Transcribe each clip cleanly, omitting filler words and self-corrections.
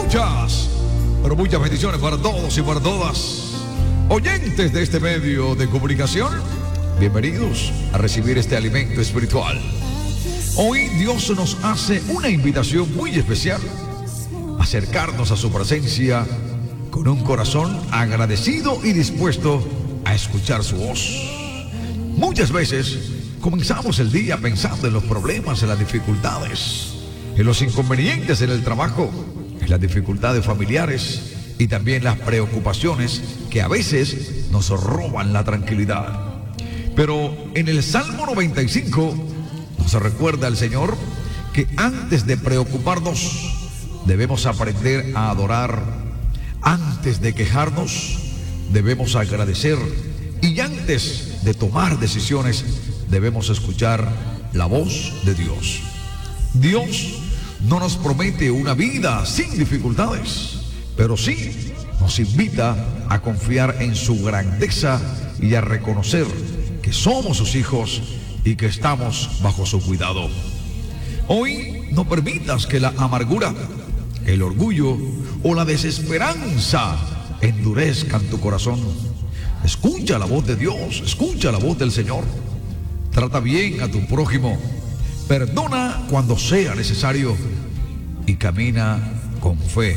Muchas, pero muchas bendiciones para todos y para todas. Oyentes de este medio de comunicación, bienvenidos a recibir este alimento espiritual. Hoy Dios nos hace una invitación muy especial: acercarnos a su presencia con un corazón agradecido y dispuesto a escuchar su voz. Muchas veces comenzamos el día pensando en los problemas, en las dificultades, en los inconvenientes en el trabajo, en las dificultades familiares y también las preocupaciones que a veces nos roban la tranquilidad. Pero en el Salmo 95 nos recuerda el Señor que antes de preocuparnos debemos aprender a adorar. Antes de quejarnos debemos agradecer, y antes de tomar decisiones debemos escuchar la voz de Dios. Dios no nos promete una vida sin dificultades, pero sí nos invita a confiar en su grandeza y a reconocer que somos sus hijos y que estamos bajo su cuidado. Hoy no permitas que la amargura, el orgullo o la desesperanza endurezcan tu corazón. Escucha la voz de Dios, escucha la voz del Señor. Trata bien a tu prójimo, perdona cuando sea necesario y camina con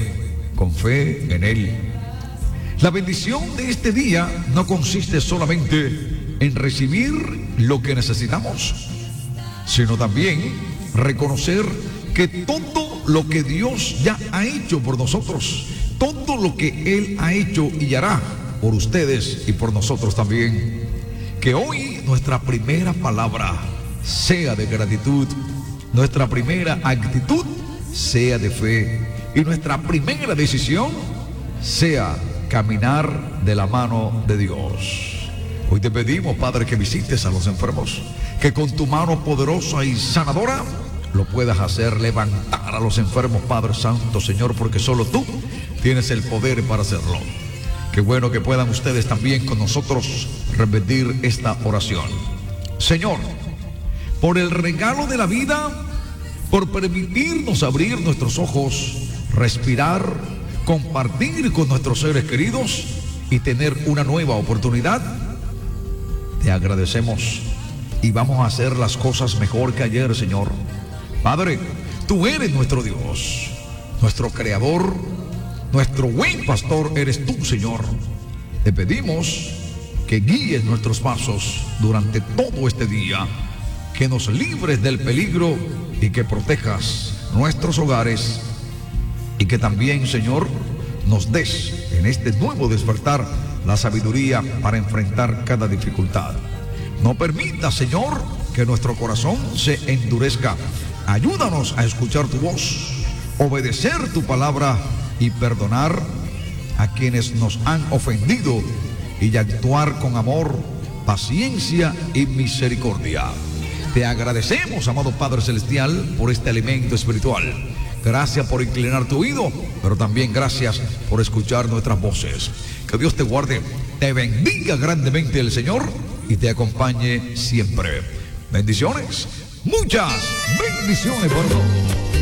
fe en Él. La bendición de este día no consiste solamente en recibir lo que necesitamos, sino también reconocer que todo lo que Dios ya ha hecho por nosotros, todo lo que Él ha hecho y hará por ustedes y por nosotros también. Que hoy nuestra primera palabra sea de gratitud, nuestra primera actitud sea de fe y nuestra primera decisión sea caminar de la mano de Dios. Hoy te pedimos, Padre, que visites a los enfermos, que con tu mano poderosa y sanadora lo puedas hacer levantar a los enfermos, Padre Santo, Señor, porque solo tú tienes el poder para hacerlo. Qué bueno que puedan ustedes también con nosotros repetir esta oración. Señor, por el regalo de la vida, por permitirnos abrir nuestros ojos, respirar, compartir con nuestros seres queridos y tener una nueva oportunidad, te agradecemos y vamos a hacer las cosas mejor que ayer, Señor. Padre, tú eres nuestro Dios, nuestro creador, nuestro buen pastor eres tú, Señor. Te pedimos que guíes nuestros pasos durante todo este día, que nos libres del peligro y que protejas nuestros hogares, y que también, Señor, nos des en este nuevo despertar la sabiduría para enfrentar cada dificultad. No permita, Señor, que nuestro corazón se endurezca. Ayúdanos a escuchar tu voz, obedecer tu palabra y perdonar a quienes nos han ofendido y actuar con amor, paciencia y misericordia. Te agradecemos, amado Padre Celestial, por este alimento espiritual. Gracias por inclinar tu oído, pero también gracias por escuchar nuestras voces. Que Dios te guarde, te bendiga grandemente el Señor y te acompañe siempre. Bendiciones, muchas bendiciones por todos.